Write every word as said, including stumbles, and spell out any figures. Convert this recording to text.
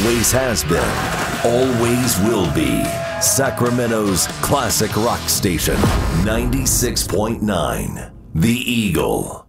always has been, always will be. Sacramento's classic rock station, ninety-six point nine, The Eagle.